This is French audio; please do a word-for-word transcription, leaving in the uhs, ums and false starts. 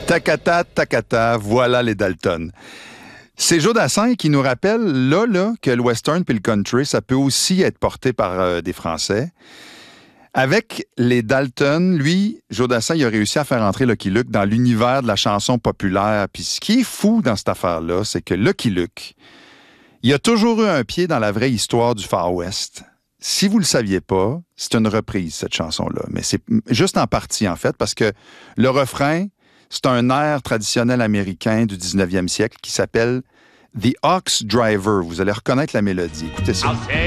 Takata, Takata, voilà les Dalton. C'est Joe Dassin qui nous rappelle, là, là, que le western puis le country, ça peut aussi être porté par euh, des Français. Avec les Dalton, lui, Joe Dassin, il a réussi à faire entrer Lucky Luke dans l'univers de la chanson populaire. Puis ce qui est fou dans cette affaire-là, c'est que Lucky Luke, il a toujours eu un pied dans la vraie histoire du Far West. Si vous ne le saviez pas, c'est une reprise, cette chanson-là. Mais c'est juste en partie, en fait, parce que le refrain, c'est un air traditionnel américain du dix-neuvième siècle qui s'appelle The Ox Driver. Vous allez reconnaître la mélodie. Écoutez ça.